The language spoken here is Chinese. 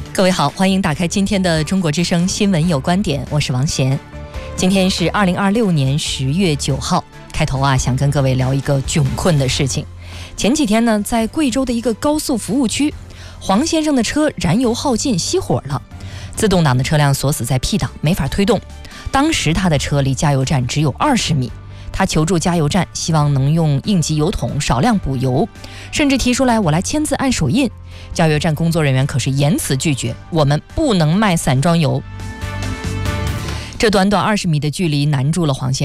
各位好，欢迎打开今天的中国之声新闻有观点，我是王贤。今天是2026年10月9号，开头想跟各位聊一个窘困的事情。前几天呢，在贵州的一个高速服务区，黄先生的车燃油耗尽熄火了，自动挡的车辆锁死在 P 档，没法推动。当时他的车离加油站只有20米，他求助加油站，希望能用应急油桶少量补油，甚至提出来我来签字按手印。加油站工作人员可是严词拒绝，我们不能卖散装油。这短短20米的距离难住了黄先生。